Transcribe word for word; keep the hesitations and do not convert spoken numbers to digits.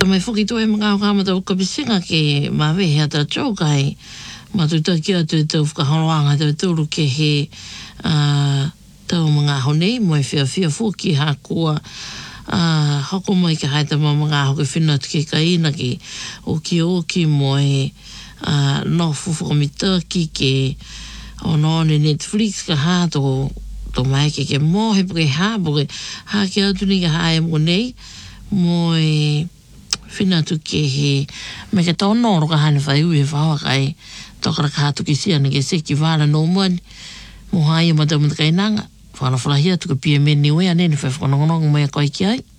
mai whuki tō e mga o kāma tau kapisinga ke mawe hea tā tau kai ma tu tā kia tu tau whakaharoanga tau tūru ke he uh, tau mga honei mo e whia whia whuki hā kua uh, hoko mai ke haita ma mga hoki whina tuke ka ina ki oki oki mo e uh, no whuwhakamita ki ke o no ne Netflix ka hā tō tō mai ke ke mō he puke hā puke hā ke atuni ka hā e mo nei mo e whina tuke he me ke tō nōro ka hane whai ui e whawa kai tōkara ka hatu ki sia ni ke seki wāra no muani mo hai e matau mata kai nanga whana whalahia tuka pia me ni wea nene whai whanongonongo mai a koi ki ai